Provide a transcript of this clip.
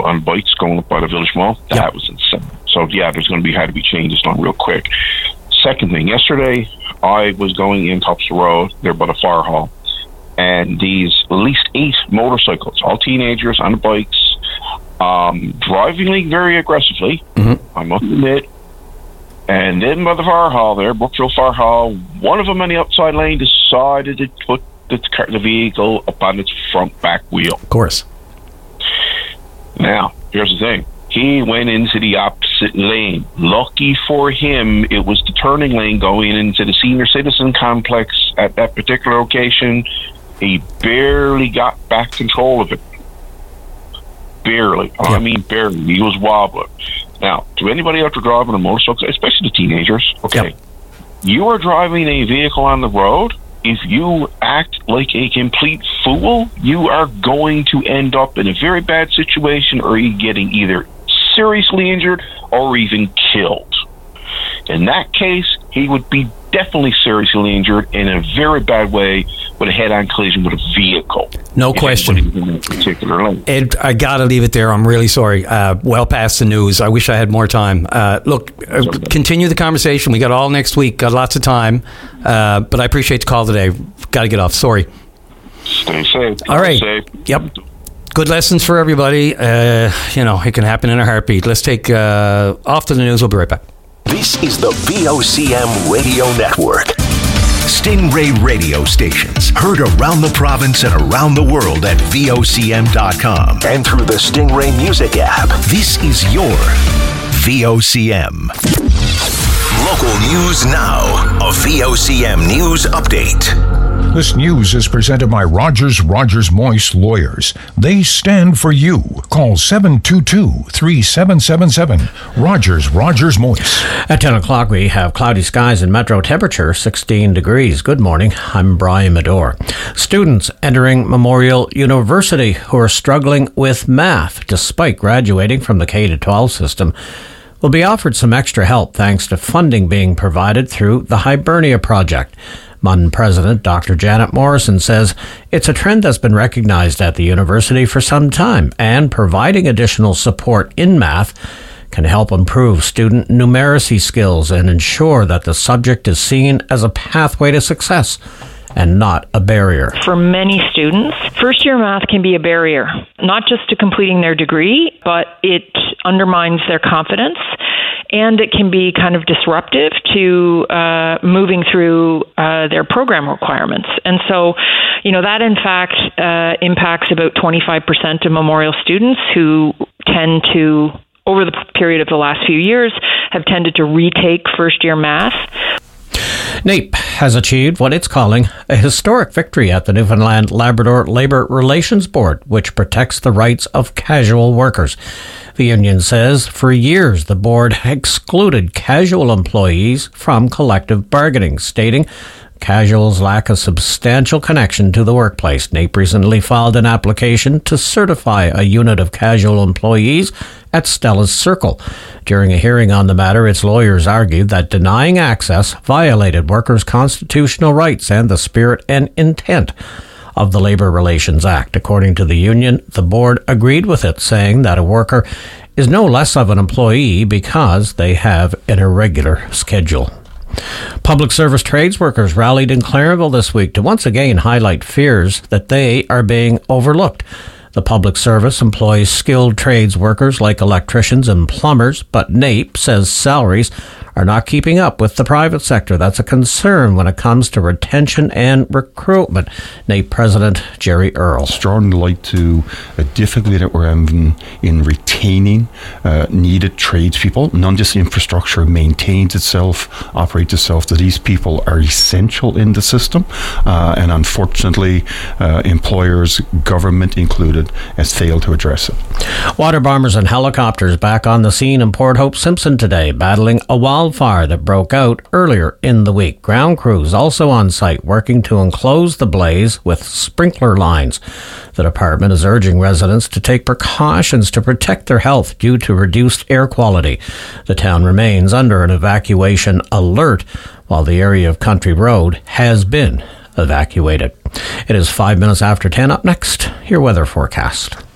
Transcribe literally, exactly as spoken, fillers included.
on bikes going up by the Village Mall. That yep. was insane. So yeah, there's going to be had to be changes done real quick. Second thing, yesterday I was going in Topsa Road, there by the fire hall, and these at least eight motorcycles, all teenagers on the bikes, um, driving very aggressively, mm-hmm. I must admit. And then by the fire hall there, Brookfield Fire Hall, one of them in the outside lane decided to put the, car, the vehicle up on its front back wheel. Of course. Now, here's the thing. He went into the opposite lane. Lucky for him, it was the turning lane going into the senior citizen complex at that particular location. He barely got back control of it. Barely. Yeah. I mean, barely. He was wobbling. Now, to anybody out there driving a motorcycle, especially the teenagers, okay, yep. you are driving a vehicle on the road. If you act like a complete fool, you are going to end up in a very bad situation, or you getting either seriously injured or even killed. In that case, he would be definitely seriously injured in a very bad way with a head-on collision with a vehicle. No question. Ed, I got to leave it there. I'm really sorry. Uh, well past the news. I wish I had more time. Uh, look, uh, continue the conversation. We got all next week. Got lots of time. Uh, but I appreciate the call today. Got to get off. Sorry. Stay safe. All right. Safe. Yep. Good lessons for everybody. Uh, you know, it can happen in a heartbeat. Let's take uh, off to the news. We'll be right back. This is the V O C M Radio Network. Stingray radio stations heard around the province and around the world at V O C M dot com and through the Stingray Music app. This is your V O C M. Local news now. A V O C M News Update. This news is presented by Rogers Rogers Moyse Lawyers. They stand for you. Call seven two two, three seven seven seven. Rogers Rogers Moyse. At ten o'clock, we have cloudy skies and metro temperature sixteen degrees. Good morning. I'm Brian Medore. Students entering Memorial University who are struggling with math despite graduating from the K to twelve system will be offered some extra help thanks to funding being provided through the Hibernia Project. M U N President Doctor Janet Morrison says it's a trend that's been recognized at the university for some time, and providing additional support in math can help improve student numeracy skills and ensure that the subject is seen as a pathway to success and not a barrier. For many students, first-year math can be a barrier, not just to completing their degree, but it undermines their confidence, and it can be kind of disruptive to uh, moving through uh, their program requirements. And so, you know, that in fact uh, impacts about twenty-five percent of Memorial students who tend to, over the period of the last few years, have tended to retake first-year math. NAPE has achieved what it's calling a historic victory at the Newfoundland Labrador Labour Relations Board, which protects the rights of casual workers. The union says for years the board excluded casual employees from collective bargaining, stating casuals lack a substantial connection to the workplace. NAPE recently filed an application to certify a unit of casual employees at Stella's Circle. During a hearing on the matter, its lawyers argued that denying access violated workers' constitutional rights and the spirit and intent of the Labour Relations Act. According to the union, the board agreed with it, saying that a worker is no less of an employee because they have an irregular schedule. Public service trades workers rallied in Clarenville this week to once again highlight fears that they are being overlooked. The public service employs skilled trades workers like electricians and plumbers, but NAPE says salaries are not keeping up with the private sector. That's a concern when it comes to retention and recruitment. NAPE President Jerry Earle. Drawing the light to a difficulty that we're having in retaining uh, needed tradespeople. None of this infrastructure maintains itself, operates itself. That these people are essential in the system, uh, and unfortunately, uh, employers, government included, has failed to address it. Water bombers and helicopters back on the scene in Port Hope Simpson today, battling a wildfire that broke out earlier in the week. Ground crews also on site working to enclose the blaze with sprinkler lines. The department is urging residents to take precautions to protect their health due to reduced air quality. The town remains under an evacuation alert, while the area of Country Road has been evacuated. It is five minutes after ten. Up next, your weather forecast.